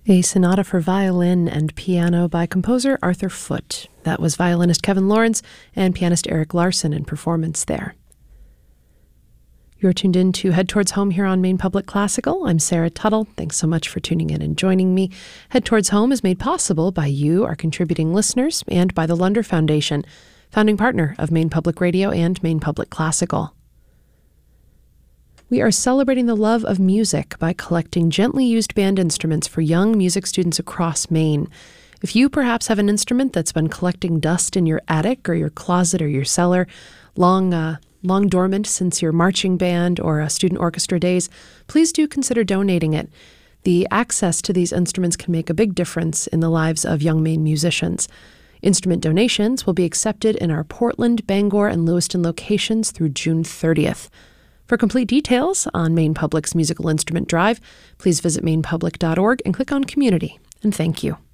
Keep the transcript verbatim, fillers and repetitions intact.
A sonata for violin and piano by composer Arthur Foote. That was violinist Kevin Lawrence and pianist Eric Larson in performance there. You're tuned in to Head Towards Home here on Maine Public Classical. I'm Sarah Tuttle. Thanks so much for tuning in and joining me. Head Towards Home is made possible by you, our contributing listeners, and by the Lunder Foundation, founding partner of Maine Public Radio and Maine Public Classical. We are celebrating the love of music by collecting gently used band instruments for young music students across Maine. If you perhaps have an instrument that's been collecting dust in your attic or your closet or your cellar, long, uh, long dormant since your marching band or uh, student orchestra days, please do consider donating it. The access to these instruments can make a big difference in the lives of young Maine musicians. Instrument donations will be accepted in our Portland, Bangor, and Lewiston locations through June thirtieth. For complete details on Maine Public's musical instrument drive, please visit maine public dot org and click on Community. And thank you.